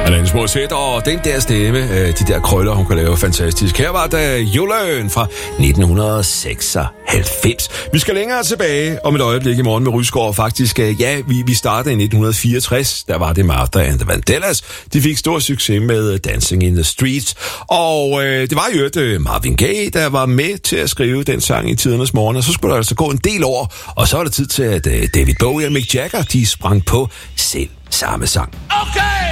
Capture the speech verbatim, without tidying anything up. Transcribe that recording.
Alanis Morissette og den der stemme, de der krøller, hun kan lave fantastisk. Her var der Julen fra nitten seksoghalvfems. Vi skal længere tilbage om et øjeblik i morgen med Rysgaard. Faktisk, ja, vi, vi startede i nitten fireogtres. Der var det Martha and the Vandellas. De fik stor succes med Dancing in the Streets. Og øh, det var jo et Marvin Gaye, der var med til at skrive den sang i tidernes morgen. Og så skulle der altså gå en del år. Og så var det tid til, at øh, David Bowie og Mick Jagger, de sprang på selv samme sang. Okay!